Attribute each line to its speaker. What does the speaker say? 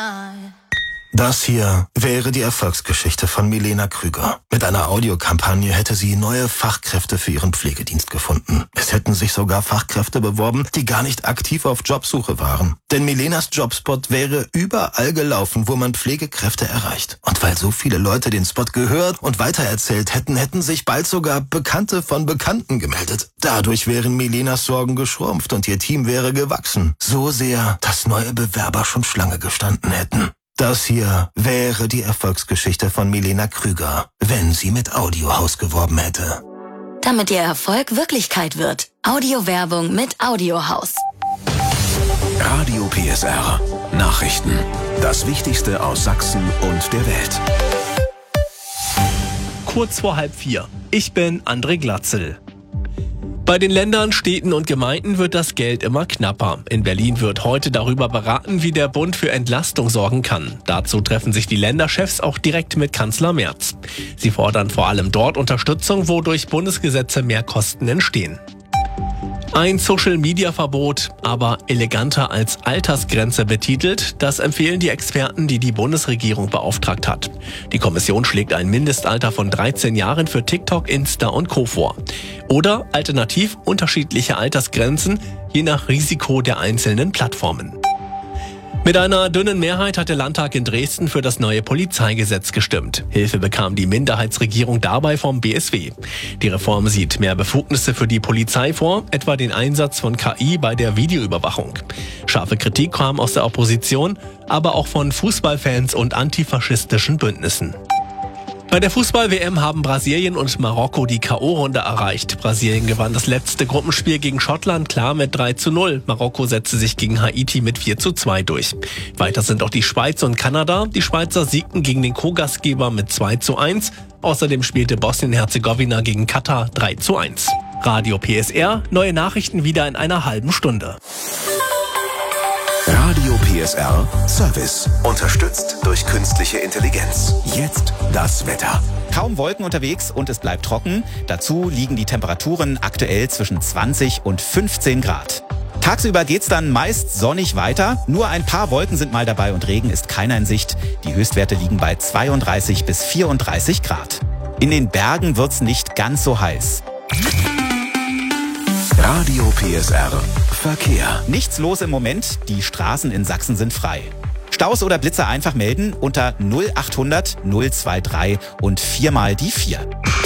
Speaker 1: Das hier wäre die Erfolgsgeschichte von Milena Krüger. Mit einer Audiokampagne hätte sie neue Fachkräfte für ihren Pflegedienst gefunden. Es hätten sich sogar Fachkräfte beworben, die gar nicht aktiv auf Jobsuche waren. Denn Milenas Jobspot wäre überall gelaufen, wo man Pflegekräfte erreicht. Und weil so viele Leute den Spot gehört und weitererzählt hätten, hätten sich bald sogar Bekannte von Bekannten gemeldet. Dadurch wären Milenas Sorgen geschrumpft und ihr Team wäre gewachsen. So sehr, dass neue Bewerber schon Schlange gestanden hätten. Das hier wäre die Erfolgsgeschichte von Milena Krüger, wenn sie mit Audiohaus geworben hätte.
Speaker 2: Damit ihr Erfolg Wirklichkeit wird. Audiowerbung mit Audiohaus.
Speaker 3: Radio PSR. Nachrichten. Das Wichtigste aus Sachsen und der Welt.
Speaker 4: Kurz vor 3:30. Ich bin André Glatzel. Bei den Ländern, Städten und Gemeinden wird das Geld immer knapper. In Berlin wird heute darüber beraten, wie der Bund für Entlastung sorgen kann. Dazu treffen sich die Länderchefs auch direkt mit Kanzler Merz. Sie fordern vor allem dort Unterstützung, wo durch Bundesgesetze mehr Kosten entstehen. Ein Social-Media-Verbot, aber eleganter als Altersgrenze betitelt, das empfehlen die Experten, die die Bundesregierung beauftragt hat. Die Kommission schlägt ein Mindestalter von 13 Jahren für TikTok, Insta und Co. vor. Oder alternativ unterschiedliche Altersgrenzen, je nach Risiko der einzelnen Plattformen. Mit einer dünnen Mehrheit hat der Landtag in Dresden für das neue Polizeigesetz gestimmt. Hilfe bekam die Minderheitsregierung dabei vom BSW. Die Reform sieht mehr Befugnisse für die Polizei vor, etwa den Einsatz von KI bei der Videoüberwachung. Scharfe Kritik kam aus der Opposition, aber auch von Fußballfans und antifaschistischen Bündnissen. Bei der Fußball-WM haben Brasilien und Marokko die K.O.-Runde erreicht. Brasilien gewann das letzte Gruppenspiel gegen Schottland klar mit 3:0. Marokko setzte sich gegen Haiti mit 4:2 durch. Weiter sind auch die Schweiz und Kanada. Die Schweizer siegten gegen den Co-Gastgeber mit 2:1. Außerdem spielte Bosnien-Herzegowina gegen Katar 3:1. Radio PSR, neue Nachrichten wieder in einer halben Stunde.
Speaker 3: Radio PSR Service. Unterstützt durch künstliche Intelligenz. Jetzt das Wetter.
Speaker 5: Kaum Wolken unterwegs und es bleibt trocken. Dazu liegen die Temperaturen aktuell zwischen 20 und 15 Grad. Tagsüber geht's dann meist sonnig weiter. Nur ein paar Wolken sind mal dabei und Regen ist keiner in Sicht. Die Höchstwerte liegen bei 32 bis 34 Grad. In den Bergen wird's nicht ganz so heiß.
Speaker 3: Radio PSR Verkehr.
Speaker 5: Nichts los im Moment, die Straßen in Sachsen sind frei. Staus oder Blitzer einfach melden unter 0800 023 und 4 mal die 4.